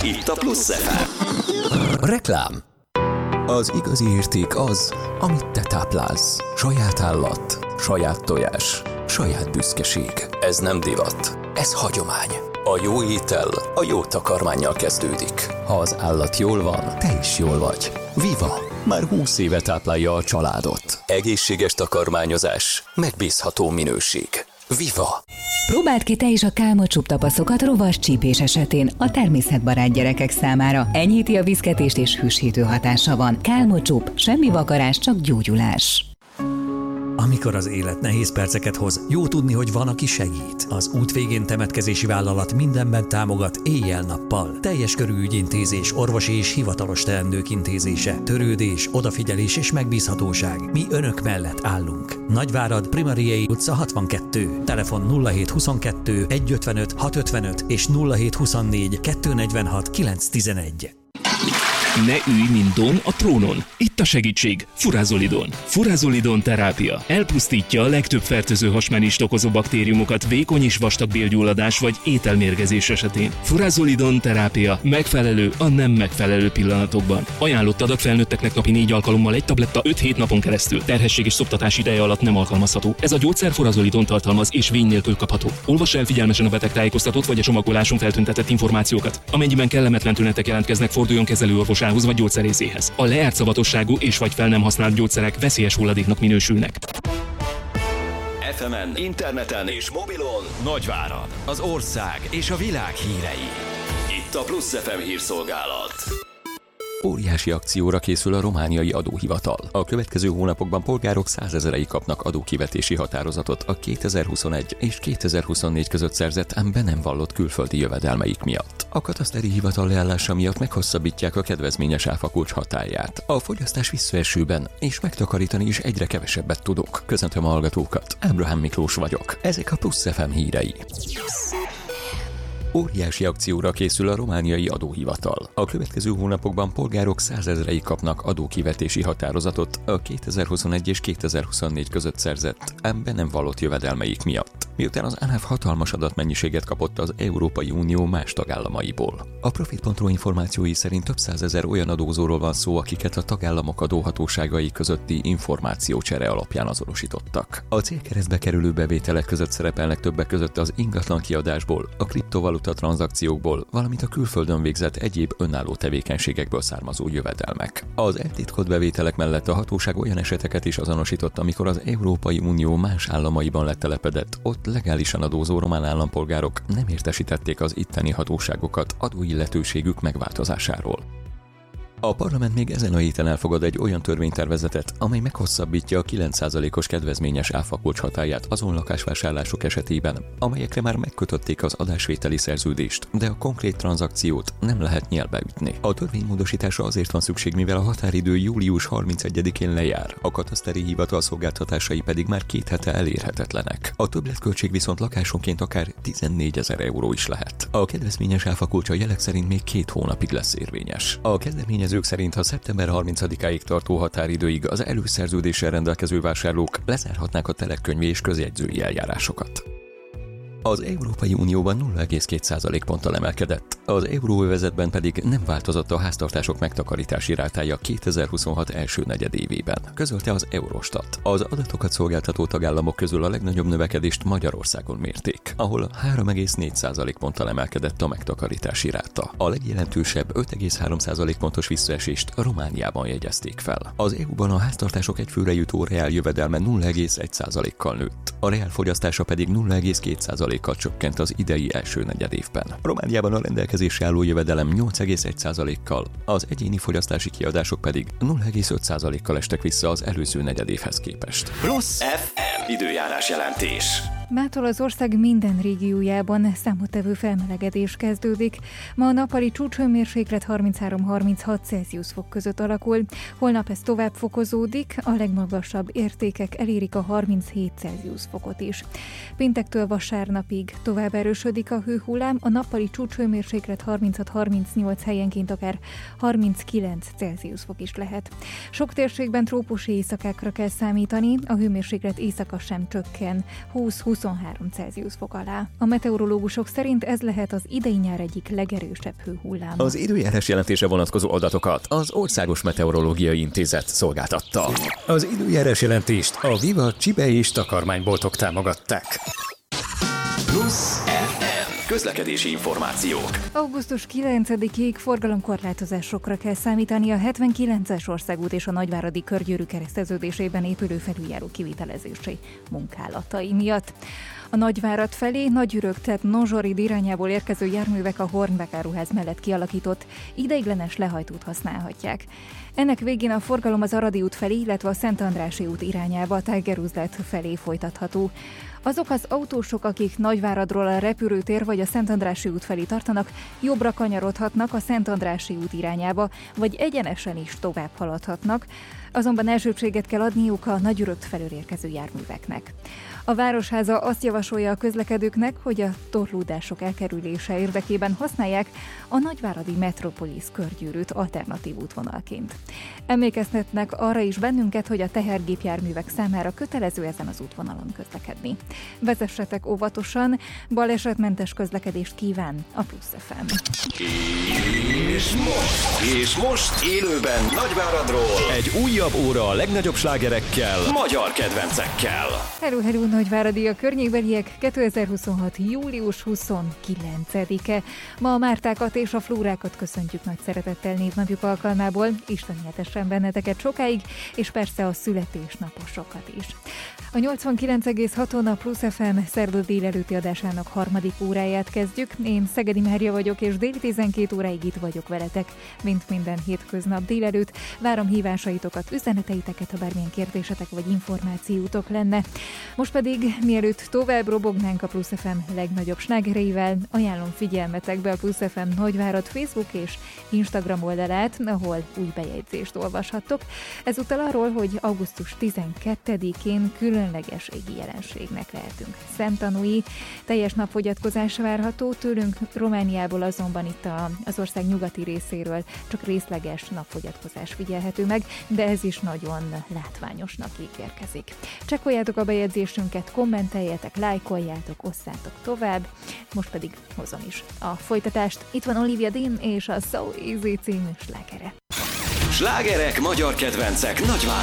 Itt a Plusz FM. Reklám. Az igazi érték az, amit te táplálsz. Saját állat, saját tojás, saját büszkeség. Ez nem divat, ez hagyomány. A jó étel a jó takarmánnyal kezdődik. Ha az állat jól van, te is jól vagy. Viva! Már 20 éve táplálja a családot. Egészséges takarmányozás, megbízható minőség. Viva! Próbáld ki te is a Kálmocsup tapaszokat rovas csípés esetén a természetbarát gyerekek számára. Enyhíti a viszketést és hűsítő hatása van. Kálmocsup, semmi vakarás, csak gyógyulás. Amikor az élet nehéz perceket hoz, jó tudni, hogy van, aki segít. Az Útvégén temetkezési vállalat mindenben támogat éjjel-nappal. Teljes körű ügyintézés, orvosi és hivatalos teendők intézése, törődés, odafigyelés és megbízhatóság. Mi önök mellett állunk. Nagyvárad, Primariei utca 62. Telefon 0722 155 655 és 0724 246 911. Ne ülj, mint Don a trónon. Itt a segítség. Furázolidon. Furázolidon terápia. Elpusztítja a legtöbb fertőző hasmenést okozó baktériumokat vékony és vastag bélgyulladás vagy ételmérgezés esetén. Furázolidon terápia megfelelő a nem megfelelő pillanatokban. Ajánlott adat felnőtteknek napi 4 alkalommal egy tabletta 5-7 napon keresztül. Terhesség és szoptatás ideje alatt nem alkalmazható. Ez a gyógyszer furázolidon tartalmaz és vény nélkül kapható. Olvass el figyelmesen a betegtájékoztatót vagy a csomagoláson feltüntetett információkat. Amennyiben kellemetlen tünetek jelentkeznek, forduljon kezelőorvos vagy gyógyszerészéhez. A lejárt szavatosságú és vagy fel nem használt gyógyszerek veszélyes hulladéknak minősülnek. FM-en, interneten és mobilon Nagyvárad, az ország és a világ hírei. Itt a Plusz FM hírszolgálat. Óriási akcióra készül a romániai adóhivatal. A következő hónapokban polgárok 100 000-ei kapnak adókivetési határozatot a 2021 és 2024 között szerzett, ám be nem vallott külföldi jövedelmeik miatt. A kataszteri hivatal leállása miatt meghosszabbítják a kedvezményes áfakulcs hatályát. A fogyasztás visszaesőben, és megtakarítani is egyre kevesebbet tudunk. Köszöntöm a hallgatókat, Ábrahám Miklós vagyok. Ezek a Plusz FM hírei. Óriási akcióra készül a romániai adóhivatal. A következő hónapokban polgárok 100 000-ei kapnak adókivetési határozatot a 2021 és 2024 között szerzett, ám be nem vallott jövedelmeik miatt, miután az ANAF hatalmas adatmennyiséget kapott az Európai Unió más tagállamaiból. A Profit.ro információi szerint több 100 000 olyan adózóról van szó, akiket a tagállamok adóhatóságai közötti információcsere alapján azonosítottak. A célkeresztbe kerülő bevételek között szerepelnek többek között az ingatlan kiadásból, a kriptovaluta tranzakciókból, valamint a külföldön végzett egyéb önálló tevékenységekből származó jövedelmek. Az eltitkolt bevételek mellett a hatóság olyan eseteket is azonosított, amikor az Európai Unió más államaiban letelepedett, ott legálisan adózó román állampolgárok nem értesítették az itteni hatóságokat adóilletőségük megváltozásáról. A parlament még ezen a héten elfogad egy olyan törvénytervezetet, amely meghosszabbítja a 9%-os kedvezményes áfakulcs hatályát azon lakásvásárlások esetében, amelyekre már megkötötték az adásvételi szerződést, de a konkrét tranzakciót nem lehet nyélbe ütni. A törvénymódosításra azért van szükség, mivel a határidő július 31-én lejár, a kataszteri hivatal szolgáltatásai pedig már 2 hete elérhetetlenek. A többletköltség viszont lakásonként akár 14 000 euró is lehet. A kedvezményes áfakulcs a jelek szerint még 2 hónapig lesz érvényes. A kezdeményezők szerint, ha szeptember 30-áig tartó határidőig az előszerződéssel rendelkező vásárlók lezárhatnák a telekönyvi és közjegyzői eljárásokat. Az Európai Unióban 0,2% ponttal emelkedett, az euróövezetben pedig nem változott a háztartások megtakarítási rátája 2026 első negyedévében, közölte az Eurostat. Az adatokat szolgáltató tagállamok közül a legnagyobb növekedést Magyarországon mérték, ahol 3,4% ponttal emelkedett a megtakarítási ráta. A legjelentősebb 5,3% pontos visszaesést Romániában jegyezték fel. Az EU-ban a háztartások egyfőre jutó reál jövedelme 0,1%-kal nőtt, a reál fogyasztása pedig 0,2%-kal csökkent az idei első negyedévben. Romániában a rendelkezésre álló jövedelem 8,1%-kal, az egyéni fogyasztási kiadások pedig 0,5%-kal estek vissza az előző negyedévhez képest. Plusz FM időjárás jelentés. Mától az ország minden régiójában számottevő felmelegedés kezdődik. Ma a nappali csúcshőmérséklet 33-36 Celsius fok között alakul, holnap ez tovább fokozódik, a legmagasabb értékek elérik a 37 Celsius fokot is. Péntektől vasárnapig tovább erősödik a hőhullám, a nappali csúcshőmérséklet 36-38 helyenként akár 39 Celsius fok is lehet. Sok térségben trópusi éjszakákra kell számítani, a hőmérséklet éjszaka sem csökken, 20-25 23 Celsius fok alá. A meteorológusok szerint ez lehet az idei nyár egyik legerősebb hőhullám. Az időjárás jelentése vonatkozó adatokat az Országos Meteorológiai Intézet szolgáltatta. Az időjárás jelentést a Viva csibe és takarmányboltok támogatták. Plusz FM. Közlekedési információk. Augusztus 9-ig forgalomkorlátozásokra kell számítani a 79-es országút és a Nagyváradi Körgyűrű kereszteződésében épülő felüljáró kivitelezési munkálatai miatt. A Nagyvárad felé Nagyürög, tehát Nozsorid irányából érkező járművek a Hornbeck áruház mellett kialakított ideiglenes lehajtót használhatják. Ennek végén a forgalom az Aradi út felé, illetve a Szent Andrássy út irányába, a Tigeruzlet felé folytatható. Azok az autósok, akik Nagyváradról a repülőtér vagy a Szent Andrássy út felé tartanak, jobbra kanyarodhatnak a Szent Andrássy út irányába, vagy egyenesen is tovább haladhatnak, azonban elsőbséget kell adniuk a Nagyürög felől érkező járműveknek. A Városháza azt javasolja a közlekedőknek, hogy a torlódások elkerülése érdekében használják a Nagyváradi Metropolis körgyűrűt alternatív útvonalként. Emlékeztetnek arra is bennünket, hogy a tehergépjárművek számára kötelező ezen az útvonalon közlekedni. Vezessetek óvatosan, balesetmentes közlekedést kíván a Plusz FM. És most élőben Nagyváradról egy újabb óra a legnagyobb slágerekkel, magyar kedvencekkel. Hello, Nagyváradi, a környékbeliek, 2026. július 29-e. Ma a Mártákat és a Flórákat köszöntjük nagy szeretettel névnapjuk alkalmából. Isten éltessen benneteket sokáig, és persze a születésnaposokat is. A 89,6-on a Plusz FM szerda délelőtti adásának harmadik óráját kezdjük. Én Szegedi Mária vagyok, és déli 12 óráig itt vagyok veletek, mint minden hétköznap délelőtt. Várom hívásaitokat, üzeneteiteket, ha bármilyen kérdésetek vagy információtok lenne. Most pedig, mielőtt tovább robognánk a Plusz FM legnagyobb slágereivel, ajánlom figyelmetekbe a Plusz FM Nagyvárad Facebook és Instagram oldalát, ahol új bejegyzést olvashattok. Ezúttal arról, hogy augusztus 12-én különleges égi jelenségnek lehetünk szemtanúi. Teljes napfogyatkozás várható, tőlünk Romániából azonban itt az ország nyugati részéről csak részleges napfogyatkozás figyelhető meg, de ez is nagyon látványosnak ígérkezik. Csekkoljátok a bejegyzésünket, kommenteljetek, lájkoljátok, osszátok tovább. Most pedig hozom is a folytatást. Itt van Olivia Dean és a So Easy című slágere. Slágerek, magyar kedvencek Nagyváradon.